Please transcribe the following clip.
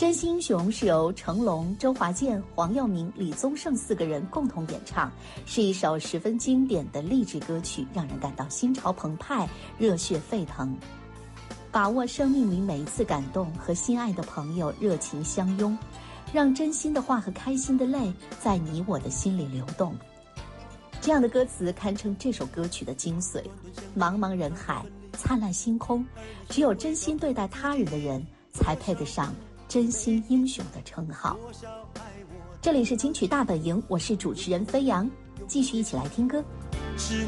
真心英雄是由成龙、周华健、黄耀明、李宗盛4个人共同演唱，是一首十分经典的励志歌曲，让人感到心潮澎湃、热血沸腾。把握生命里每一次感动，和心爱的朋友热情相拥，让真心的话和开心的泪在你我的心里流动。这样的歌词堪称这首歌曲的精髓。茫茫人海，灿烂星空，只有真心对待他人的人才配得上真心英雄的称号。这里是金曲大本营，我是主持人飞扬，继续一起来听歌。 是